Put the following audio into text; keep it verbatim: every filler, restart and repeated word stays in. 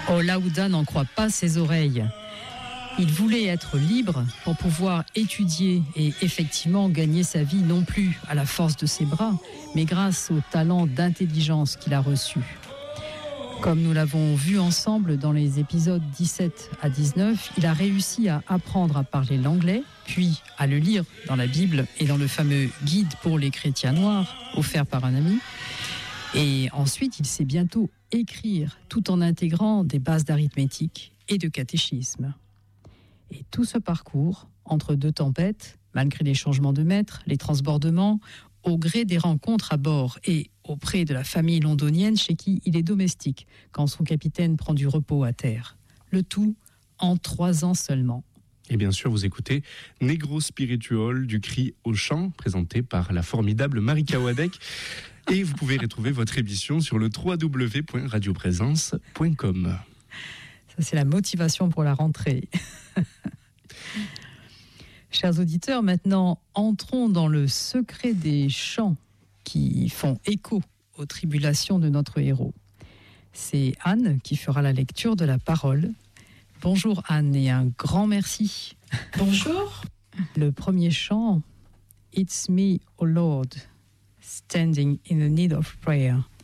Olaouda n'en croit pas ses oreilles. Il voulait être libre pour pouvoir étudier et effectivement gagner sa vie non plus à la force de ses bras, mais grâce au talent d'intelligence qu'il a reçu. Comme nous l'avons vu ensemble dans les épisodes dix-sept à dix-neuf, il a réussi à apprendre à parler l'anglais, puis à le lire dans la Bible et dans le fameux guide pour les chrétiens noirs, offert par un ami. Et ensuite, il sait bientôt écrire tout en intégrant des bases d'arithmétique et de catéchisme. Et tout ce parcours, entre deux tempêtes, malgré les changements de maître, les transbordements, au gré des rencontres à bord et auprès de la famille londonienne chez qui il est domestique quand son capitaine prend du repos à terre. Le tout en trois ans seulement. Et bien sûr, vous écoutez Negro Spiritual du cri au chant, présenté par la formidable Marika Wadek. Et vous pouvez retrouver votre émission sur le w w w point radio présence point com. Ça, c'est la motivation pour la rentrée. Chers auditeurs, maintenant, entrons dans le secret des chants qui font écho aux tribulations de notre héros. C'est Anne qui fera la lecture de la parole. Bonjour Anne et un grand merci. Bonjour. Le premier chant, It's me, O Lord, standing in the need of prayer.